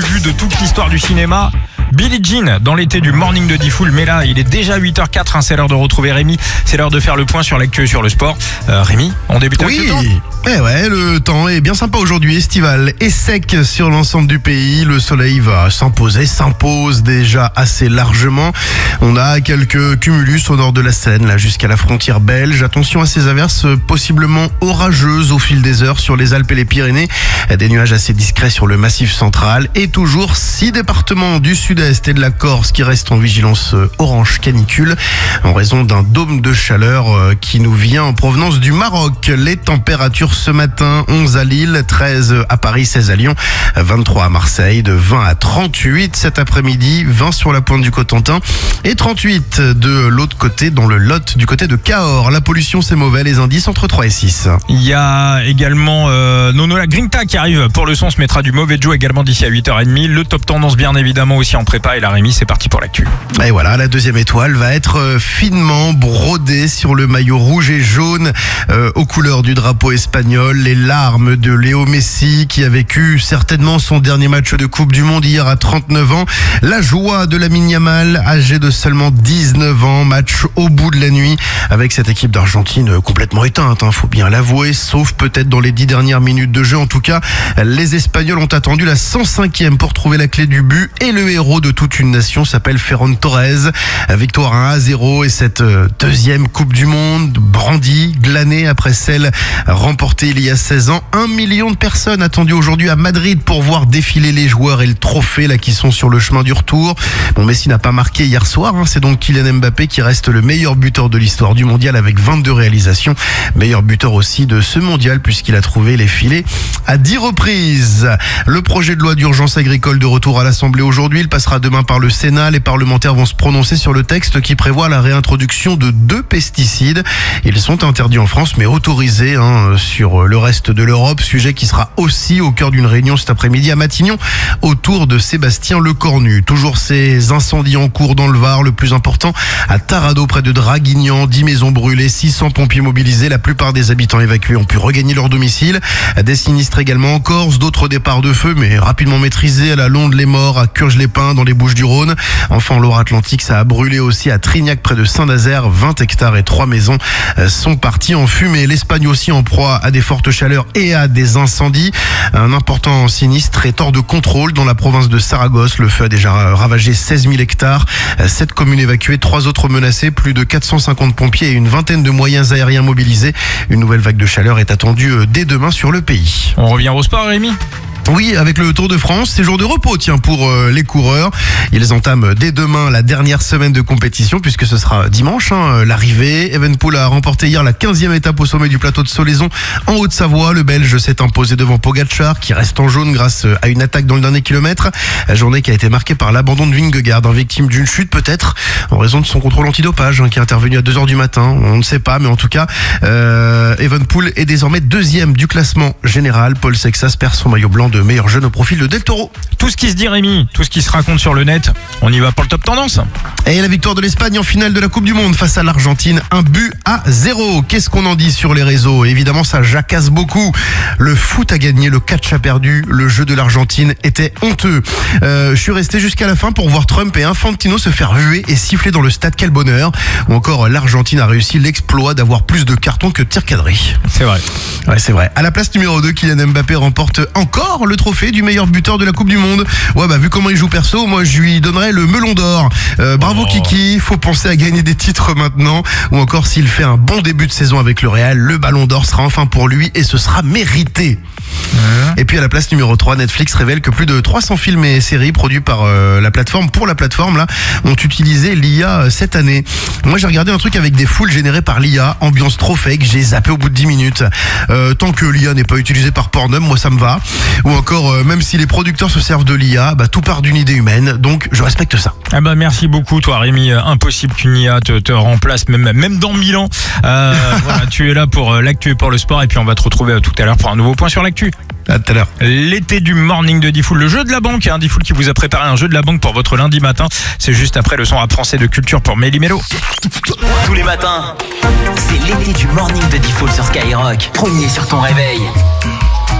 plus vu de toute l'histoire du cinéma. Billie Jean dans l'été du Morning de Diffoul. Mais là, il est déjà 8h04, c'est l'heure de retrouver Rémi. C'est l'heure de faire le point sur l'actu et sur le sport. Rémi, on débute avec le temps. Le temps est bien sympa aujourd'hui, estival et sec sur l'ensemble du pays. Le soleil va s'impose déjà assez largement. On a quelques cumulus au nord de la Seine, là jusqu'à la frontière belge. Attention à ces averses possiblement orageuses au fil des heures sur les Alpes et les Pyrénées. Des nuages assez discrets sur le massif central et toujours 6 départements du sud-est et de la Corse qui restent en vigilance orange canicule en raison d'un dôme de chaleur qui nous vient en provenance du Maroc. Les températures ce matin, 11 à Lille, 13 à Paris, 16 à Lyon, 23 à Marseille, de 20 à 38 cet après-midi, 20 sur la pointe du Cotentin et 38 de l'autre côté dans le Lot du côté de Cahors. La pollution c'est mauvais, les indices entre 3 et 6. Il y a également Nono la Grinta qui arrive pour le son, se mettra du mauvais Joe également d'ici à 8h30. Le top tendance bien évidemment aussi en prépa et la Rémi, c'est parti pour l'actu. Et voilà, la deuxième étoile va être finement brodée sur le maillot rouge et jaune aux couleurs du drapeau espagnol. Les larmes de Léo Messi qui a vécu certainement son dernier match de Coupe du Monde hier à 39 ans. La joie de Lamine Yamal, âgé de seulement 19 ans, match au bout de la nuit avec cette équipe d'Argentine complètement éteinte, faut bien l'avouer, sauf peut-être dans les 10 dernières minutes de jeu. En tout cas, les Espagnols ont attendu la 105e pour trouver la clé du but et le héros de toute une nation s'appelle Ferran Torres. Victoire 1-0 et cette deuxième Coupe du Monde brandie, glanée après celle remportée il y a 16 ans. 1 million de personnes attendues aujourd'hui à Madrid pour voir défiler les joueurs et le trophée là qui sont sur le chemin du retour. Bon, Messi n'a pas marqué hier soir, c'est donc Kylian Mbappé qui reste le meilleur buteur de l'histoire du mondial avec 22 réalisations. Meilleur buteur aussi de ce mondial puisqu'il a trouvé les filets à 10 reprises. Le projet de loi d'urgence agricole de retour à l'Assemblée aujourd'hui, il passera demain par le Sénat. Les parlementaires vont se prononcer sur le texte qui prévoit la réintroduction de 2 pesticides. Ils sont interdits en France mais autorisés sur le reste de l'Europe. Sujet qui sera aussi au cœur d'une réunion cet après-midi à Matignon autour de Sébastien Lecornu. Toujours ces incendies en cours dans le Var, le plus important à Tarado près de Draguignan. 10 maisons brûlées, 600 pompiers mobilisés. La plupart des habitants évacués ont pu regagner leur domicile. Des sinistres également en Corse, d'autres départs de feu mais rapidement maîtrisés à la Londe-les-Morts, à Curges-les-Pins dans les Bouches-du-Rhône. Enfin, Loire-Atlantique, ça a brûlé aussi à Trignac près de Saint-Nazaire. 20 hectares et 3 maisons sont partis en fumée. L'Espagne aussi en proie à des fortes chaleurs et à des incendies. Un important sinistre est hors de contrôle dans la province de Saragosse. Le feu a déjà ravagé 16 000 hectares. 7 communes évacuées, 3 autres menacées, plus de 450 pompiers et une vingtaine de moyens aériens mobilisés. Une nouvelle vague de chaleur est attendue dès demain sur le pays. On revient au sport, Rémi ? Oui, avec le Tour de France, c'est jour de repos pour les coureurs. Ils entament dès demain la dernière semaine de compétition puisque ce sera dimanche l'arrivée. Evenepoel a remporté hier la 15e étape au sommet du plateau de Solaison en Haute-Savoie. Le Belge s'est imposé devant Pogacar qui reste en jaune grâce à une attaque dans le dernier kilomètre. La journée qui a été marquée par l'abandon de Vingegaard, victime d'une chute peut-être en raison de son contrôle antidopage qui est intervenu à 2h du matin. On ne sait pas, mais en tout cas, Evenepoel est désormais 2e du classement général. Paul Sexas perd son maillot blanc de meilleur jeune au profil de Del Toro. Tout ce qui se dit, Rémi, tout ce qui se raconte sur le net, on y va pour le top tendance. Et la victoire de l'Espagne en finale de la Coupe du Monde face à l'Argentine, 1-0. Qu'est-ce qu'on en dit sur les réseaux ? Évidemment, ça jacasse beaucoup. Le foot a gagné, le catch a perdu, le jeu de l'Argentine était honteux. Je suis resté jusqu'à la fin pour voir Trump et Infantino se faire huer et siffler dans le stade, quel bonheur. Ou encore, l'Argentine a réussi l'exploit d'avoir plus de cartons que de tirs cadrés. C'est vrai. Ouais, c'est vrai. À la place numéro 2, Kylian Mbappé remporte encore le trophée du meilleur buteur de la Coupe du Monde. Ouais, vu comment il joue perso, moi je lui donnerais le melon d'or. Bravo Kiki, faut penser à gagner des titres maintenant. Ou encore s'il fait un bon début de saison avec le Real, le ballon d'or sera enfin pour lui et ce sera mérité. Et puis à la place numéro 3, Netflix révèle que plus de 300 films et séries produits par la plateforme ont utilisé l'IA cette année. Moi j'ai regardé un truc avec des foules générées par l'IA, ambiance trop fake, j'ai zappé au bout de 10 minutes. Tant que l'IA n'est pas utilisée par Pornhub, moi ça me va. Ou encore, même si les producteurs se servent de l'IA, tout part d'une idée humaine, donc je respecte ça. Merci beaucoup toi Rémi, impossible qu'une IA te remplace même dans 1000 ans. Voilà, tu es là pour l'actu et pour le sport et puis on va te retrouver tout à l'heure pour un nouveau point sur l'actu. À tout à l'heure. L'été du Morning de Diffoul, le jeu de la banque, Diffoul qui vous a préparé un jeu de la banque pour votre lundi matin. C'est juste après le son rap français de culture pour Méli-Mélo. Tous les matins, c'est l'été du Morning de Diffoul sur Skyrock. Premier sur ton réveil.